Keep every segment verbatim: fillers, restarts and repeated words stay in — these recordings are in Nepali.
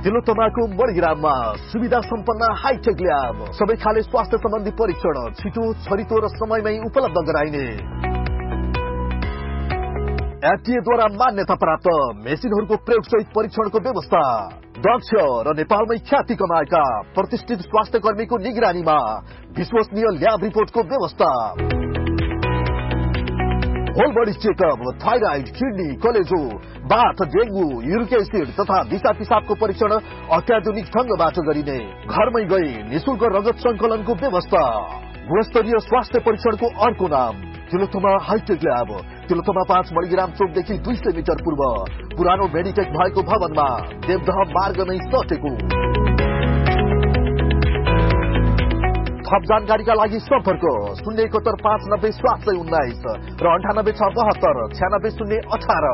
तिलोत्तमाको मणिग्राममा सुविधा सम्पन्न हाईटेक ल्याब, सबै खाले स्वास्थ्य सम्बन्धी परीक्षण छिटो छरितो र समयमै उपलब्ध गराइने। एफडीएद्वारा मान्यता प्राप्त मेसिनहरूको प्रयोगसहित परीक्षणको व्यवस्था। दक्ष र नेपालमै ख्याति कमाएका प्रतिष्ठित स्वास्थ्य कर्मीको निगरानीमा विश्वसनीय ल्याब रिपोर्टको व्यवस्था। Whole body checkup, thyroid, kidney, कलेजो, बाथ, डेंगू, यूरिक एसिड तथा दिशा पिसाबको परीक्षण अत्याधुनिक ढंगबाट गरिने। घरमै गई निशुल्क रगत संकलनको व्यवस्था। गुणस्तरीय स्वास्थ्य परीक्षणको अर्को नाम तिलोत्तमा हाईटेक ल्याब। तिलोत्तमा पाँच मणिग्राम चोकदेखि दुई सय मिटर पूर्व पुरानो मेडिटेक भएको भवनमा देवदह मार्ग नै सटेको। थप जानकारीका लागि सम्पर्क शून्य एकहत्तर पाँच नब्बे सात सय उन्नाइस र अन्ठानब्बे छ बहत्तर छ्यानब्बे शून्य अठार।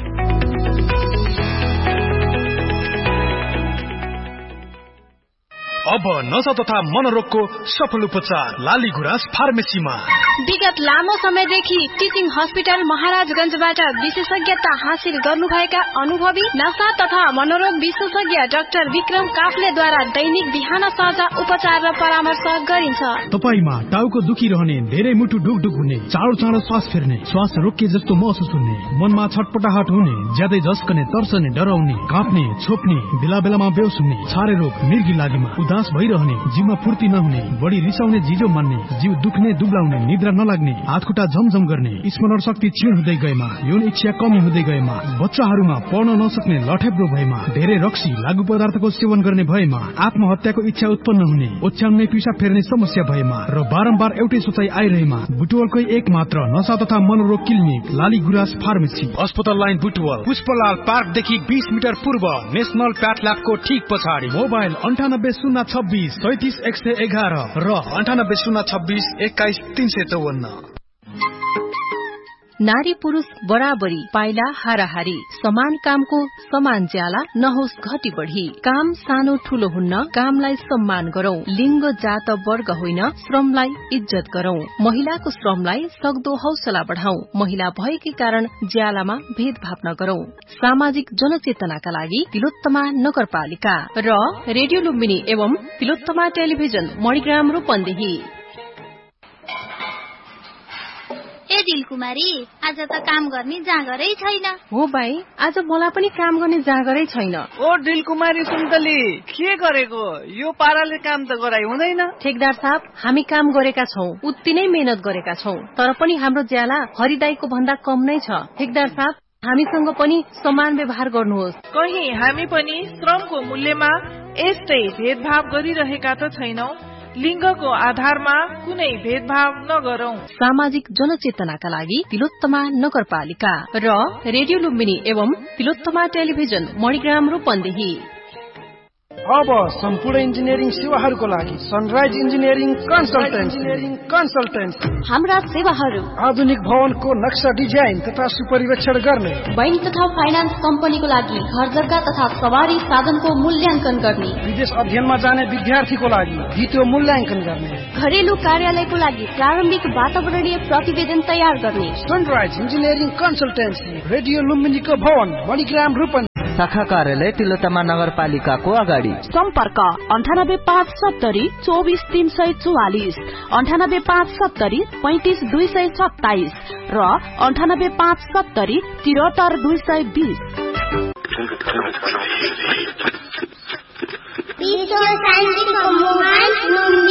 अब नशा तथा मनोरोगको सफल उपचार लाली गुराँस फार्मेसीमा। विगत लामो समयदेखि टिचिङ हस्पिटल महाराजगञ्जबाट विशेषज्ञता हासिल गर्नुभएका अनुभवी नशा तथा मनोरोग विशेषज्ञ डाक्टर विक्रम काफ्लेद्वारा दैनिक बिहान साँझ उपचार र परामर्श गरिन्छ। तपाईमा टाउको दुखिरहने, धेरै मुटु ढुकढुक हुने, चाँडो चाँडो श्वास फेर्ने, श्वास रोकिए जस्तो महसुस हुने, मनमा छटपटाहट हुने, ज्यादै झस्कने, तर्सने, डराउने, काँप्ने, छोप्ने, बेला बेलामा बेहोस हुने, छारे रोग, मिर्गी लागेमा, उदास भइरहने, जिउमा फुर्ती नहुने, बढी रिसाउने, जिजो मान्ने, जिउ दुख्ने, दुब्लाउने, निद्रा नलाग्ने, हातखुट्टा झमझम गर्ने, स्मरण शक्ति क्षीण हुँदै गएमा, यौन इच्छा कमी हुँदै गएमा, बच्चाहरूमा पढ्न नसक्ने, लठेब्रो भएमा, धेरै रक्सी लागु पदार्थको सेवन गर्ने भएमा, आत्महत्याको इच्छा उत्पन्न हुने, ओछ्याउने, पिसाब फेर्ने समस्या भएमा र बारम्बार एउटै सोचाइ आइरहेमा बुटवलकै एक मात्र नशा तथा मनोरोग क्लिनिक लाली गुराँस फार्मेसी, अस्पताल लाइन बुटवल, पुष्पलाल पार्कदेखि बीस मिटर पूर्व नेशनल प्याथ ल्याबको ठीक पछाडि। मोबाइल अन्ठानब्बे शून्य छब्बीस सैतिस एक सय एघार र अन्ठानब्बे शून्य छब्बीस एक्काइस तीन सय चौवन्न। नारी पुरुष बराबरी, पाइला हाराहारी, समान कामको समान ज्याला नहोस् घटी बढी। काम सानो ठूलो हुन्न, कामलाई सम्मान गरौं। लिंग जात वर्ग होइन, श्रमलाई इज्जत गरौं। महिलाको श्रमलाई सक्दो हौसला बढ़ाउँ। महिला भएकै कारण ज्यालामा भेदभाव नगरौं। सामाजिक जनचेतनाका लागि तिलोत्तमा नगरपालिका र रेडियो लुम्बिनी एवं तिलोत्तमा टेलिभिजन मणिग्राम रूपन्देही। ए दिलकुमारी, आज त काम गर्ने जाँगरै छैन। हो भाइ, आज मलाई पनि काम गर्ने जाँगरै छैन। ओ दिलकुमारी सुन्तली, के गरेको? यो पाराले काम त गराइ हुँदैन। ठेकदार साहब, हामी काम गरेका छौं, उति नै मेहनत गरेका छौं, तर पनि हाम्रो ज्याला हरिदाईको भन्दा कम नै छ। ठेकदार साहब, हामीसँग पनि समान व्यवहार गर्नुहोस्। कहीं हामी पनि श्रमको मूल्यमा यस्तै भेदभाव गरिरहेका त छैनौं। लिंगको आधारमा कुनै भेदभाव नगरौं। सामाजिक जनचेतनाका लागि तिलोत्तमा नगरपालिका र रेडियो लुम्बिनी एवं तिलोत्तमा टेलिभिजन मणिग्राम रूपन्देही। अब सम्पूर्ण इन्जिनियरिङ सेवाहरूको लागि सनराइज इन्जिनियरिङ कन्सल्टेन्सी। हाम्रा सेवाहरू आधुनिक भवनको नक्सा डिजाइन तथा सुपरिवेक्षण गर्ने, बैंक तथा फाइनान्स कम्पनीको लागि घर जग्गा तथा सवारी साधनको मूल्याङ्कन गर्ने, विदेश अध्ययनमा जाने विद्यार्थीको लागि द्वितीय मूल्याङ्कन गर्ने, घरेलु कार्यालयको लागि प्रारम्भिक वातावरणीय प्रतिवेदन तयार गर्ने। सनराइज इन्जिनियरिङ कन्सल्टेन्सी, रेडियो लुम्बिनीको भवन मणिग्राम रूपन्देही। शाखा कार्यालय तिलोत्तमा नगरपालिकाको अगाडि। सम्पर्क अन्ठानब्बे पाँच सत्तरी चौबिस तीन सय चौवालिस, अन्ठानब्बे पाँच सत्तरी पैंतिस दुई सय सत्ताइस र अन्ठानब्बे पाँच सत्तरी तिहत्तर दुई सय बीस। शान्तिको